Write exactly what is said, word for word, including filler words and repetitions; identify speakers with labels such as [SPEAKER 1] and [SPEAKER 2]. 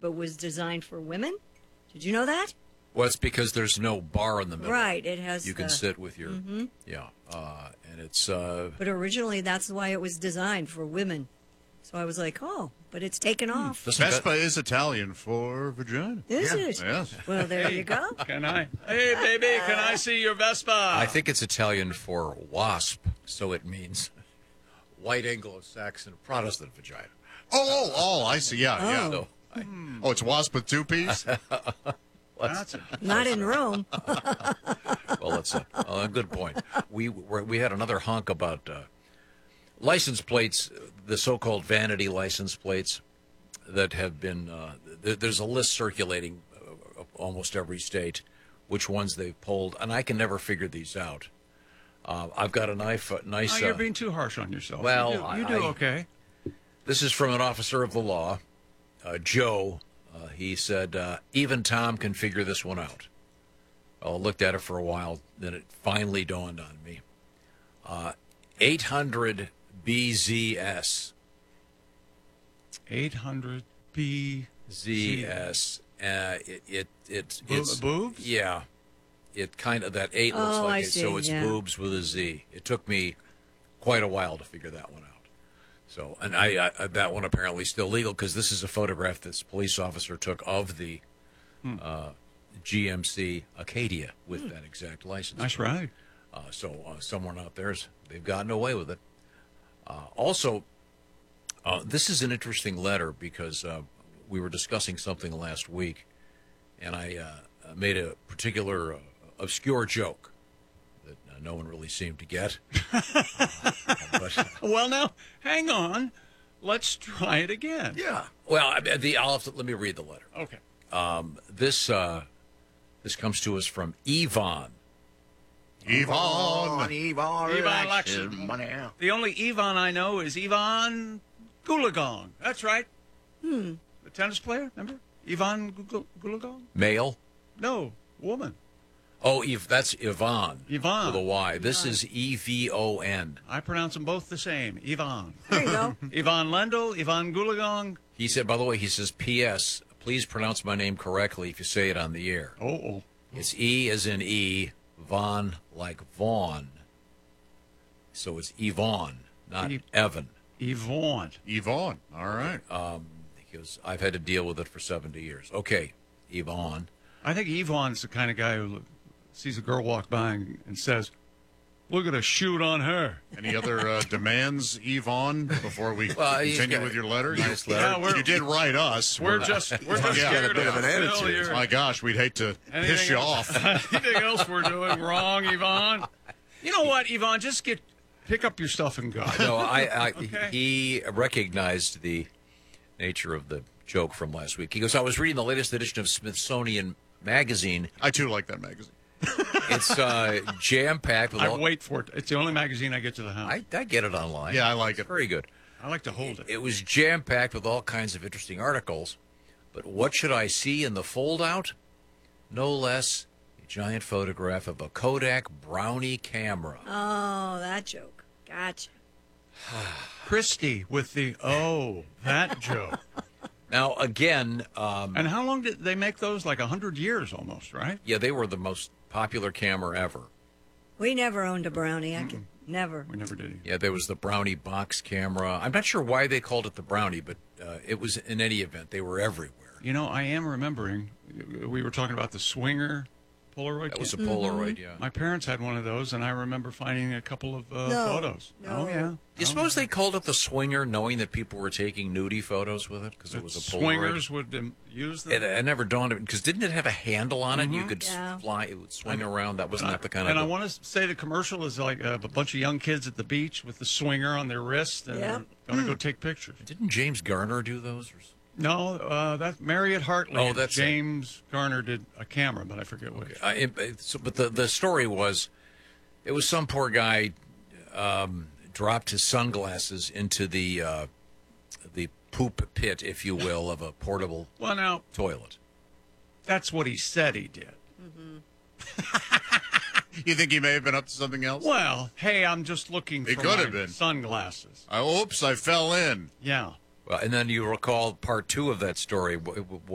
[SPEAKER 1] but was designed for women. Did you know that?
[SPEAKER 2] Well, it's because there's no bar in the middle.
[SPEAKER 1] Right. It has.
[SPEAKER 2] You can
[SPEAKER 1] the,
[SPEAKER 2] sit with your.
[SPEAKER 1] Mm-hmm.
[SPEAKER 2] Yeah. Uh, and it's. Uh,
[SPEAKER 1] but originally, that's why it was designed for women. So I was like, oh, but it's taken
[SPEAKER 2] hmm,
[SPEAKER 1] off.
[SPEAKER 3] Vespa got... is Italian for vagina.
[SPEAKER 1] Is
[SPEAKER 3] yeah.
[SPEAKER 1] it?
[SPEAKER 3] Yes.
[SPEAKER 1] Well, there you go.
[SPEAKER 4] Can I? Hey, baby, can I see your Vespa?
[SPEAKER 2] I think it's Italian for wasp, so it means white Anglo-Saxon Protestant vagina.
[SPEAKER 3] Oh, oh, oh, I see. Yeah,
[SPEAKER 1] oh.
[SPEAKER 3] yeah.
[SPEAKER 2] So I...
[SPEAKER 3] Oh, it's wasp with two P's?
[SPEAKER 4] That's a...
[SPEAKER 1] Not in Rome.
[SPEAKER 2] Well, that's a, a good point. We were, we had another hunk about uh, license plates, the so-called vanity license plates that have been, uh, th- there's a list circulating uh, almost every state, which ones they've pulled, and I can never figure these out. Uh, I've got a nice... Uh, nice
[SPEAKER 4] oh, you're
[SPEAKER 2] uh,
[SPEAKER 4] being too harsh on yourself.
[SPEAKER 2] Well,
[SPEAKER 4] you do, you do
[SPEAKER 2] I,
[SPEAKER 4] okay.
[SPEAKER 2] This is from an officer of the law, uh, Joe. Uh, he said, uh, even Tom can figure this one out. I looked at it for a while, then it finally dawned on me. Uh, eight hundred B Z S.
[SPEAKER 4] eight hundred B
[SPEAKER 2] Z S. Uh, it, it, it,
[SPEAKER 4] Bo-
[SPEAKER 2] it's...
[SPEAKER 4] boobs?
[SPEAKER 2] Yeah. It kind of, that eight looks
[SPEAKER 1] Oh,
[SPEAKER 2] like
[SPEAKER 1] I
[SPEAKER 2] it,
[SPEAKER 1] see,
[SPEAKER 2] so it's
[SPEAKER 1] yeah.
[SPEAKER 2] boobs with a Z. It took me quite a while to figure that one out. So, and I, I that one apparently still legal because this is a photograph this police officer took of the
[SPEAKER 4] hmm.
[SPEAKER 2] uh, G M C Acadia with hmm. that exact license.
[SPEAKER 4] Nice ride.
[SPEAKER 2] Uh, so uh, someone out there's they've gotten away with it. Uh, also, uh, this is an interesting letter because uh, we were discussing something last week, and I uh, made a particular uh, obscure joke that uh, no one really seemed to get. but,
[SPEAKER 4] well, now, hang on. Let's try it again.
[SPEAKER 2] Yeah. Well, I mean, the, I'll have to, let me read the letter.
[SPEAKER 4] Okay.
[SPEAKER 2] Um, this uh, this comes to us from Yvonne.
[SPEAKER 3] Yvonne.
[SPEAKER 5] Yvonne.
[SPEAKER 4] Yvonne likes money. The only Yvonne I know is Yvonne Goolagong. That's right.
[SPEAKER 1] Hmm.
[SPEAKER 4] The tennis player, remember? Yvonne Goolagong?
[SPEAKER 2] Male?
[SPEAKER 4] No, woman.
[SPEAKER 2] Oh, Eve, that's Yvonne.
[SPEAKER 4] Yvonne.
[SPEAKER 2] With a Y. This is E V O N.
[SPEAKER 4] I pronounce them both the same. Yvonne.
[SPEAKER 1] There you go.
[SPEAKER 4] Yvonne Lendl, Yvonne Goolagong.
[SPEAKER 2] He said, by the way, he says, P S, please pronounce my name correctly if you say it on the air.
[SPEAKER 4] Oh, oh.
[SPEAKER 2] It's E as in E, Von like Vaughn. So it's Yvonne, not
[SPEAKER 4] E-
[SPEAKER 2] Evan.
[SPEAKER 4] Yvonne.
[SPEAKER 3] Yvonne. All right.
[SPEAKER 2] Um, because I've had to deal with it for seventy years. Okay, Yvonne.
[SPEAKER 4] I think Yvonne's the kind of guy who sees a girl walk by and, and says, look at a shoot on her.
[SPEAKER 3] Any other uh, demands, Yvonne, before we
[SPEAKER 2] Well, he's
[SPEAKER 3] continue
[SPEAKER 2] got
[SPEAKER 3] with your letter?
[SPEAKER 2] nice
[SPEAKER 3] you,
[SPEAKER 2] letter.
[SPEAKER 4] Yeah,
[SPEAKER 3] you did write us.
[SPEAKER 4] We're just we're just
[SPEAKER 3] Yeah.
[SPEAKER 4] scared
[SPEAKER 5] Got a bit of
[SPEAKER 4] of
[SPEAKER 5] an attitude.
[SPEAKER 4] failure.
[SPEAKER 3] My gosh, we'd hate to
[SPEAKER 4] Anything
[SPEAKER 3] piss you
[SPEAKER 4] else-
[SPEAKER 3] off.
[SPEAKER 4] Anything else we're doing wrong, Yvonne? You know what, Yvonne? Just get pick up your stuff and go.
[SPEAKER 2] No, I, I
[SPEAKER 4] Okay.
[SPEAKER 2] he recognized the nature of the joke from last week. He goes, I was reading the latest edition of Smithsonian Magazine.
[SPEAKER 3] I, too, like that magazine.
[SPEAKER 2] It's uh, jam-packed with
[SPEAKER 4] I
[SPEAKER 2] all...
[SPEAKER 4] wait for it. It's the only magazine I get to the house.
[SPEAKER 2] I, I get it online.
[SPEAKER 3] Yeah, I like
[SPEAKER 2] It's
[SPEAKER 3] it.
[SPEAKER 2] very good.
[SPEAKER 4] I like to hold it.
[SPEAKER 2] It was jam-packed with all kinds of interesting articles. But what should I see in the fold-out? No less a giant photograph of a Kodak Brownie camera.
[SPEAKER 1] Oh, that joke. Gotcha.
[SPEAKER 4] Christy with the, oh, that joke.
[SPEAKER 2] Now, again... Um,
[SPEAKER 4] And how long did they make those? Like a hundred years almost, right?
[SPEAKER 2] yeah, they were the most popular camera ever.
[SPEAKER 1] We never owned a Brownie. I could never.
[SPEAKER 4] We never did. Either.
[SPEAKER 2] Yeah, there was the Brownie box camera. I'm not sure why they called it the Brownie, but uh, it was, in any event, they were everywhere.
[SPEAKER 4] You know, I am remembering, we were talking about the Swinger Polaroid.
[SPEAKER 2] That was a
[SPEAKER 4] camera.
[SPEAKER 2] Polaroid, yeah.
[SPEAKER 4] My parents had one of those, and I remember finding a couple of uh,
[SPEAKER 1] No,
[SPEAKER 4] photos.
[SPEAKER 1] no.
[SPEAKER 4] Oh, yeah.
[SPEAKER 2] Do you suppose they called it the Swinger, knowing that people were taking nudie photos with it because it was a Polaroid?
[SPEAKER 4] Swingers would um, use them.
[SPEAKER 2] It, it never dawned on me because didn't it have a handle on it? You could s-
[SPEAKER 1] Yeah.
[SPEAKER 2] fly, it would swing around. That wasn't that the kind
[SPEAKER 4] and
[SPEAKER 2] of.
[SPEAKER 4] I want to say the commercial is like uh, a bunch of young kids at the beach with the swinger on their wrist and
[SPEAKER 1] Yeah.
[SPEAKER 4] going to go take pictures.
[SPEAKER 2] Didn't James Garner do those? Or...
[SPEAKER 4] No, uh, that's Marriott Hartley.
[SPEAKER 2] Oh, that's it.
[SPEAKER 4] James Garner did a camera, but I forget which.
[SPEAKER 2] Uh, it, it- so, but the the story was, it was some poor guy um, dropped his sunglasses into the uh, the poop pit, if you will, of a portable
[SPEAKER 4] Well, now
[SPEAKER 2] toilet.
[SPEAKER 4] that's what he said he did.
[SPEAKER 3] You think he may have been up to something else?
[SPEAKER 4] Well, hey, I'm just looking
[SPEAKER 3] It
[SPEAKER 4] for
[SPEAKER 3] could
[SPEAKER 4] my
[SPEAKER 3] have been.
[SPEAKER 4] sunglasses.
[SPEAKER 3] I, oops, I fell in.
[SPEAKER 4] Yeah.
[SPEAKER 2] Well, and then you recall part two of that story.